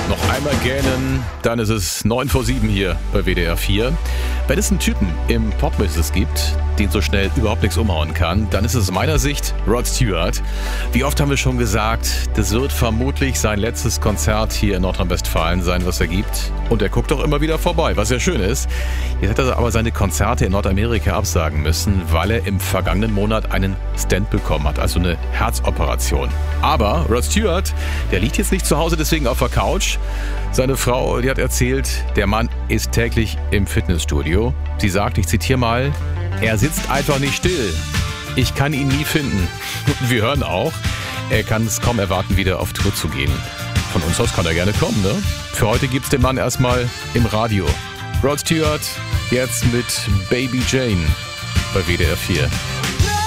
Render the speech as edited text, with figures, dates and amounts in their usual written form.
Noch einmal gähnen, dann ist es 9:07 hier bei WDR 4. Wenn es einen Typen im Popbusiness gibt, den so schnell überhaupt nichts umhauen kann, dann ist es aus meiner Sicht Rod Stewart. Wie oft haben wir schon gesagt, das wird vermutlich sein letztes Konzert hier in Nordrhein-Westfalen sein, was er gibt. Und er guckt auch immer wieder vorbei, was ja schön ist. Jetzt hat er aber seine Konzerte in Nordamerika absagen müssen, weil er im vergangenen Monat einen Stent bekommen hat, also eine Herzoperation. Aber Rod Stewart, der liegt jetzt nicht zu Hause deswegen auf der Couch. Seine Frau, die hat erzählt, der Mann ist täglich im Fitnessstudio. Sie sagt, ich zitiere mal, er sitzt einfach nicht still. Ich kann ihn nie finden. Wir hören auch, er kann es kaum erwarten, wieder auf Tour zu gehen. Von uns aus kann er gerne kommen, ne? Für heute gibt's den Mann erstmal im Radio. Rod Stewart, jetzt mit Baby Jane bei WDR 4.